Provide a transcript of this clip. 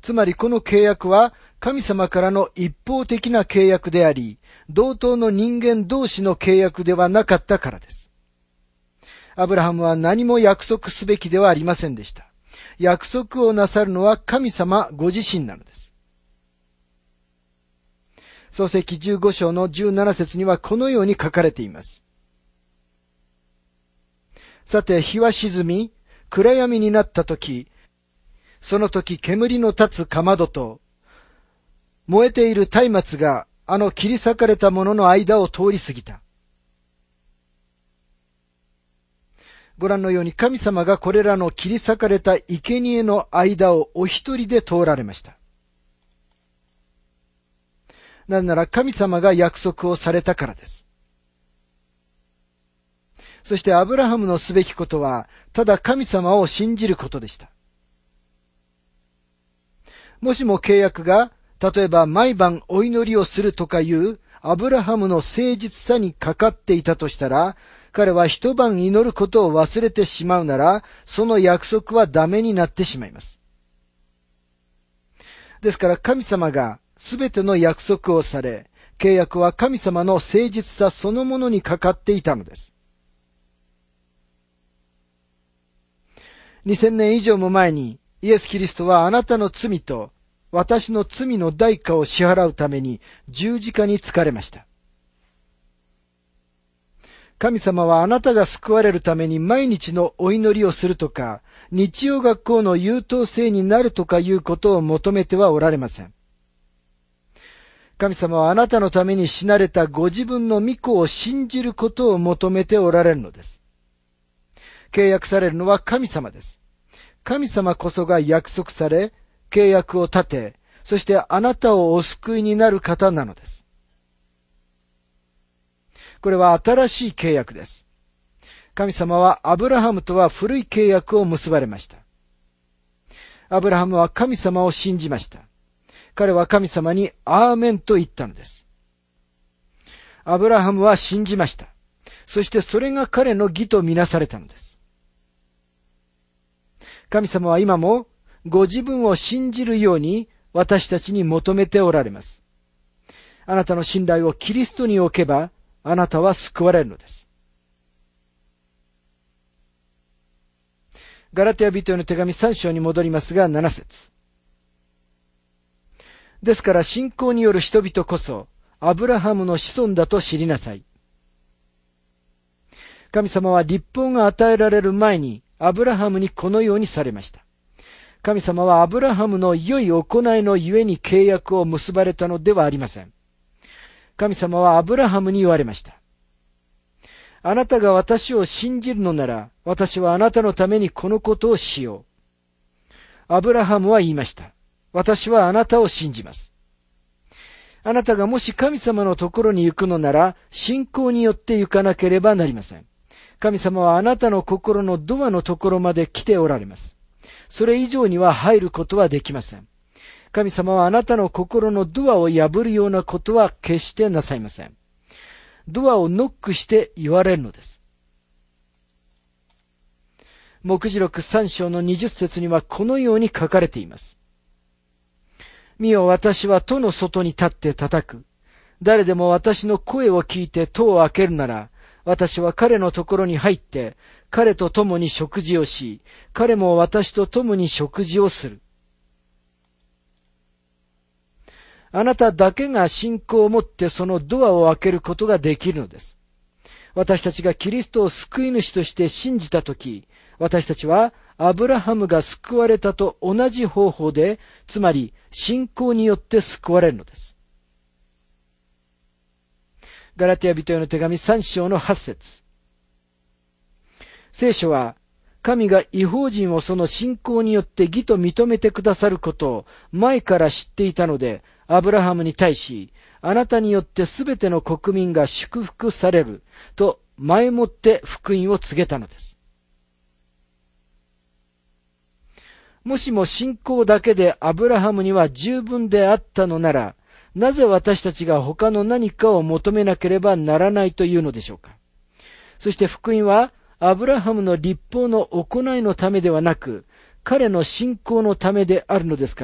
つまりこの契約は神様からの一方的な契約であり、同等の人間同士の契約ではなかったからです。アブラハムは何も約束すべきではありませんでした。約束をなさるのは神様ご自身なのです。創世記15章の17節にはこのように書かれています。さて、日は沈み、暗闇になったとき、その時煙の立つかまどと、燃えている松明があの切り裂かれたものの間を通り過ぎた。ご覧のように神様がこれらの切り裂かれた生贄の間をお一人で通られました。なぜなら神様が約束をされたからです。そしてアブラハムのすべきことは、ただ神様を信じることでした。もしも契約が、例えば毎晩お祈りをするとかいうアブラハムの誠実さにかかっていたとしたら、彼は一晩祈ることを忘れてしまうなら、その約束はダメになってしまいます。ですから神様がすべての約束をされ、契約は神様の誠実さそのものにかかっていたのです。2000年以上も前にイエス・キリストはあなたの罪と私の罪の代価を支払うために十字架につかれました。神様はあなたが救われるために毎日のお祈りをするとか、日曜学校の優等生になるとかいうことを求めてはおられません。神様はあなたのために死なれたご自分の御子を信じることを求めておられるのです。契約されるのは神様です。神様こそが約束され、契約を立て、そしてあなたをお救いになる方なのです。これは新しい契約です。神様はアブラハムとは古い契約を結ばれました。アブラハムは神様を信じました。彼は神様にアーメンと言ったのです。アブラハムは信じました。そしてそれが彼の義とみなされたのです。神様は今もご自分を信じるように私たちに求めておられます。あなたの信頼をキリストに置けば、あなたは救われるのです。ガラテヤ人への手紙3章に戻りますが、7節。ですから信仰による人々こそ、アブラハムの子孫だと知りなさい。神様は律法が与えられる前に、アブラハムにこのようにされました。神様はアブラハムの良い行いのゆえに契約を結ばれたのではありません。神様はアブラハムに言われました。あなたが私を信じるのなら、私はあなたのためにこのことをしよう。アブラハムは言いました。私はあなたを信じます。あなたがもし神様のところに行くのなら、信仰によって行かなければなりません。神様はあなたの心のドアのところまで来ておられます。それ以上には入ることはできません。神様はあなたの心のドアを破るようなことは決してなさいません。ドアをノックして言われるのです。黙示録3章の20節にはこのように書かれています。見よ、私は戸の外に立って叩く。誰でも私の声を聞いて戸を開けるなら、私は彼のところに入って、彼と共に食事をし、彼も私と共に食事をする。あなただけが信仰を持ってそのドアを開けることができるのです。私たちがキリストを救い主として信じたとき、私たちはアブラハムが救われたと同じ方法で、つまり信仰によって救われるのです。ガラテヤ人への手紙3章の8節。聖書は、神が異邦人をその信仰によって義と認めてくださることを前から知っていたので、アブラハムに対し、あなたによってすべての国民が祝福されると前もって福音を告げたのです。もしも信仰だけでアブラハムには十分であったのなら、なぜ私たちが他の何かを求めなければならないというのでしょうか。そして福音はアブラハムの律法の行いのためではなく、彼の信仰のためであるのですか